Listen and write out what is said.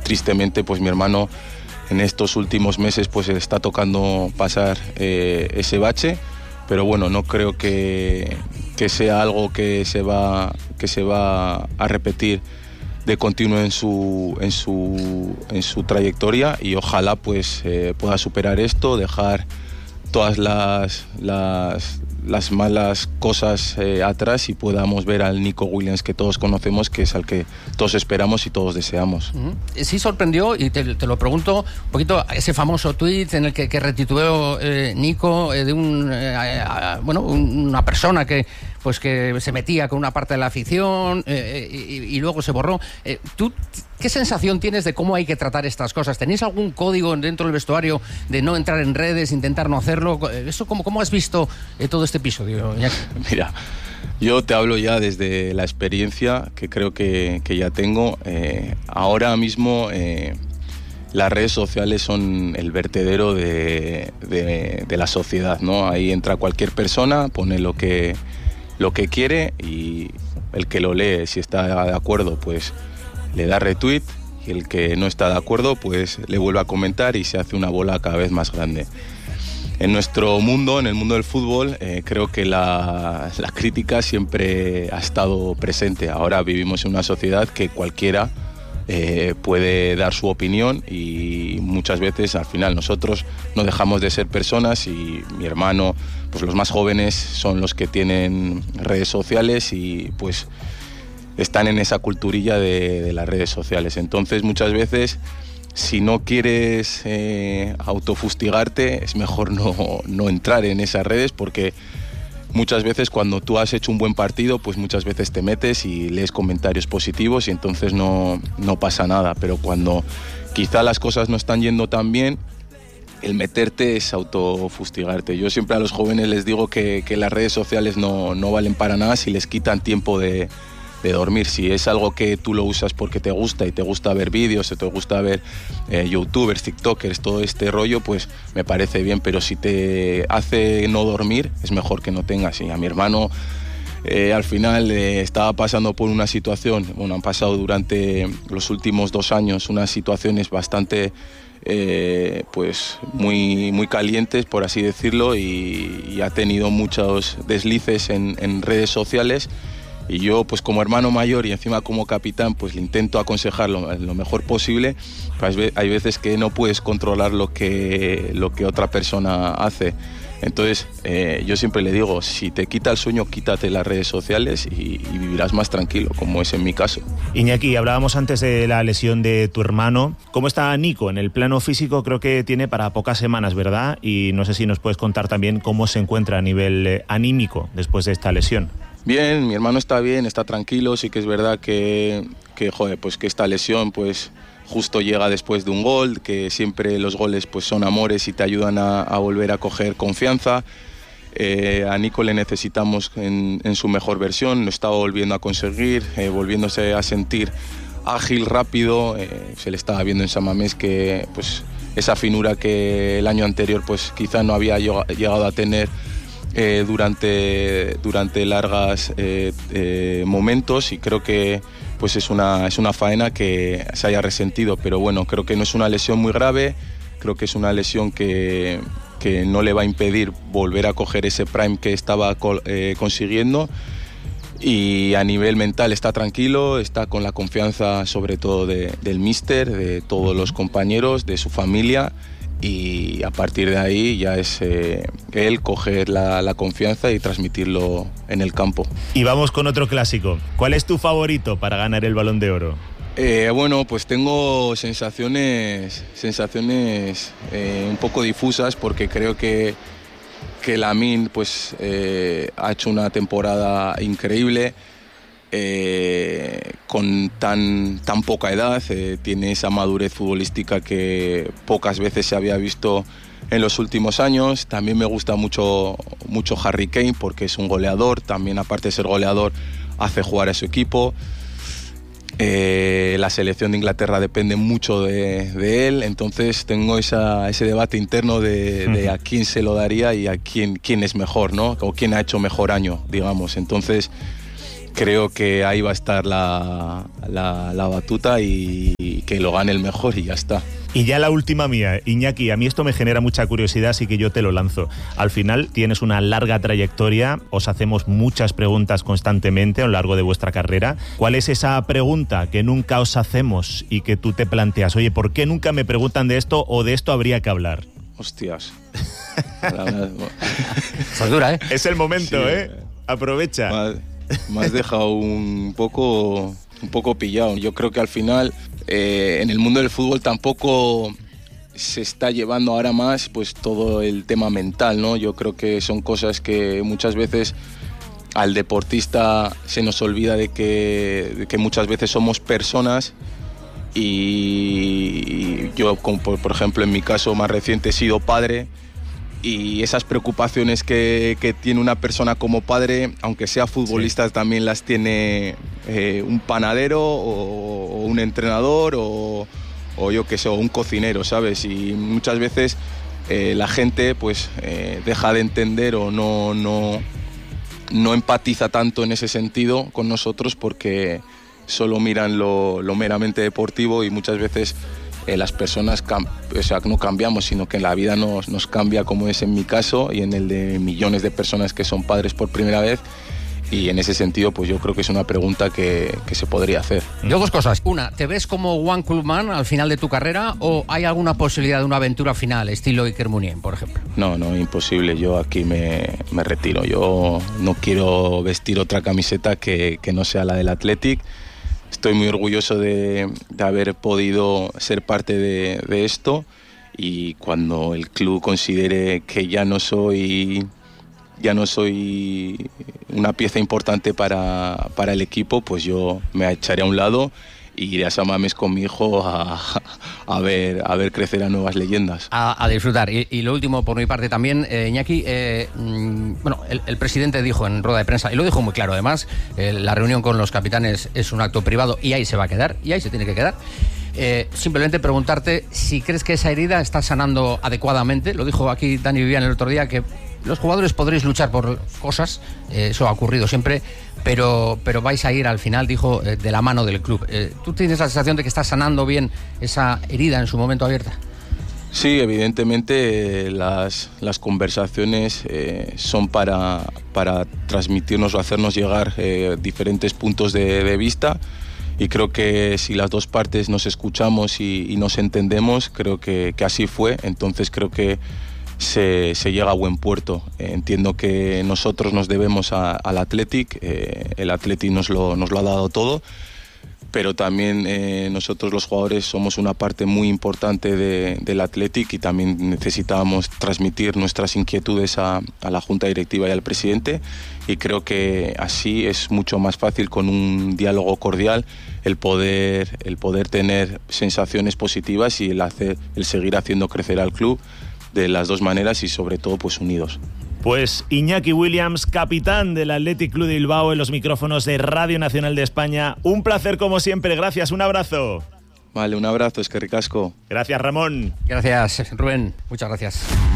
tristemente pues mi hermano en estos últimos meses pues le está tocando pasar ese bache, pero bueno, no creo que sea algo que se va a repetir de continuo en su trayectoria, y ojalá pues pueda superar esto, dejar todas las malas cosas atrás y podamos ver al Nico Williams que todos conocemos, que es al que todos esperamos y todos deseamos. Sí sorprendió, y te lo pregunto un poquito, ese famoso tuit en el que retituleó Nico de una persona que se metía con una parte de la afición y luego se borró. ¿Tú qué sensación tienes de cómo hay que tratar estas cosas? ¿Tenéis algún código dentro del vestuario de no entrar en redes, intentar no hacerlo? ¿Eso cómo has visto todo este episodio, Iñaki? Mira, yo te hablo ya desde la experiencia que creo que ya tengo. Ahora mismo las redes sociales son el vertedero de la sociedad, ¿no? Ahí entra cualquier persona, pone lo que quiere, y el que lo lee, si está de acuerdo, pues le da retweet, y el que no está de acuerdo, pues le vuelve a comentar y se hace una bola cada vez más grande. En nuestro mundo, en el mundo del fútbol, creo que la crítica siempre ha estado presente. Ahora vivimos en una sociedad que cualquiera puede dar su opinión, y muchas veces al final nosotros no dejamos de ser personas, y mi hermano, pues los más jóvenes son los que tienen redes sociales y pues están en esa culturilla de las redes sociales. Entonces muchas veces, si no quieres autofustigarte, es mejor no entrar en esas redes, porque muchas veces cuando tú has hecho un buen partido, pues muchas veces te metes y lees comentarios positivos y entonces no pasa nada. Pero cuando quizá las cosas no están yendo tan bien, el meterte es autofustigarte. Yo siempre a los jóvenes les digo que las redes sociales no valen para nada si les quitan tiempo de dormir. Si es algo que tú lo usas porque te gusta y te gusta ver vídeos, te gusta ver youtubers, tiktokers, todo este rollo, pues me parece bien, pero si te hace no dormir, es mejor que no tengas. Y a mi hermano al final estaba pasando por una situación, han pasado durante los últimos 2 años unas situaciones bastante pues muy calientes, por así decirlo, y ha tenido muchos deslices en redes sociales. Y yo, pues como hermano mayor y encima como capitán, pues le intento aconsejarlo lo mejor posible. Pues hay veces que no puedes controlar lo que otra persona hace. Entonces, yo siempre le digo, si te quita el sueño, quítate las redes sociales y vivirás más tranquilo, como es en mi caso. Iñaki, hablábamos antes de la lesión de tu hermano. ¿Cómo está Nico? En el plano físico creo que tiene para pocas semanas, ¿verdad? Y no sé si nos puedes contar también cómo se encuentra a nivel anímico después de esta lesión. Bien, mi hermano está bien, está tranquilo. Sí que es verdad que esta lesión pues justo llega después de un gol, que siempre los goles pues son amores y te ayudan a volver a coger confianza. A Nico le necesitamos en su mejor versión, lo está volviendo a conseguir, volviéndose a sentir ágil, rápido. Se le estaba viendo en San Mamés que pues esa finura que el año anterior pues quizá no había llegado a tener durante largas momentos, y creo que pues es una faena que se haya resentido, pero bueno, creo que no es una lesión muy grave, creo que es una lesión que no le va a impedir volver a coger ese prime que estaba consiguiendo, y a nivel mental está tranquilo, está con la confianza sobre todo del míster, de todos los compañeros, de su familia, y a partir de ahí ya es él coger la confianza y transmitirlo en el campo. Y vamos con otro clásico. ¿Cuál es tu favorito para ganar el Balón de Oro? Bueno, pues tengo sensaciones un poco difusas, porque creo que Lamine pues ha hecho una temporada increíble. Con tan poca edad, tiene esa madurez futbolística que pocas veces se había visto en los últimos años. También me gusta mucho Harry Kane, porque es un goleador, también aparte de ser goleador hace jugar a su equipo. La selección de Inglaterra depende mucho de él, entonces tengo ese debate interno de a quién se lo daría y a quién es mejor, ¿no? O quién ha hecho mejor año, digamos. Entonces creo que ahí va a estar la batuta y que lo gane el mejor y ya está. Y ya la última mía, Iñaki, a mí esto me genera mucha curiosidad, así que yo te lo lanzo. Al final tienes una larga trayectoria, os hacemos muchas preguntas constantemente a lo largo de vuestra carrera. ¿Cuál es esa pregunta que nunca os hacemos y que tú te planteas? Oye, ¿por qué nunca me preguntan de esto o de esto habría que hablar? Hostias. Es dura, ¿eh? Es el momento, sí. Aprovecha. Me has dejado un poco pillado. Yo creo que al final en el mundo del fútbol tampoco se está llevando ahora más pues todo el tema mental, ¿no? Yo creo que son cosas que muchas veces al deportista se nos olvida de que muchas veces somos personas y yo, como por ejemplo en mi caso más reciente, he sido padre. Y esas preocupaciones que tiene una persona como padre, aunque sea futbolista, sí, también las tiene un panadero o un entrenador o yo qué sé, o un cocinero, ¿sabes? Y muchas veces la gente pues deja de entender o no empatiza tanto en ese sentido con nosotros porque solo miran lo meramente deportivo y muchas veces las personas no cambiamos, sino que en la vida nos cambia, como es en mi caso y en el de millones de personas que son padres por primera vez. Y en ese sentido, pues yo creo que es una pregunta que se podría hacer. Yo dos cosas. Una, ¿te ves como One Clubman al final de tu carrera o hay alguna posibilidad de una aventura final, estilo Iker Muniain, por ejemplo? No, imposible. Yo aquí me retiro. Yo no quiero vestir otra camiseta que no sea la del Athletic. Estoy muy orgulloso de haber podido ser parte de esto y cuando el club considere que ya no soy una pieza importante para el equipo, pues yo me echaré a un lado y iré a San Mamés con mi hijo a ver crecer a nuevas leyendas. A disfrutar. Y lo último, por mi parte también, Iñaki, bueno, el presidente dijo en rueda de prensa, y lo dijo muy claro además, la reunión con los capitanes es un acto privado y ahí se va a quedar, y ahí se tiene que quedar. Simplemente preguntarte si crees que esa herida está sanando adecuadamente. Lo dijo aquí Dani Vivian el otro día, que los jugadores podréis luchar por cosas, eso ha ocurrido siempre, pero vais a ir al final, dijo, de la mano del club. ¿Tú tienes la sensación de que está sanando bien esa herida en su momento abierta? Sí, evidentemente las conversaciones son para transmitirnos o hacernos llegar diferentes puntos de vista. Y creo que si las dos partes nos escuchamos y nos entendemos, creo que así fue. Entonces creo que se llega a buen puerto. Entiendo que nosotros nos debemos al Athletic. El Athletic nos lo ha dado todo. Pero también nosotros los jugadores somos una parte muy importante del Athletic y también necesitábamos transmitir nuestras inquietudes a la Junta Directiva y al presidente, y creo que así es mucho más fácil, con un diálogo cordial, el poder tener sensaciones positivas y el seguir haciendo crecer al club de las dos maneras y sobre todo pues unidos. Pues Iñaki Williams, capitán del Athletic Club de Bilbao, en los micrófonos de Radio Nacional de España. Un placer como siempre, gracias, un abrazo. Vale, un abrazo, es que ricasco. Gracias, Ramón. Gracias, Rubén, muchas gracias.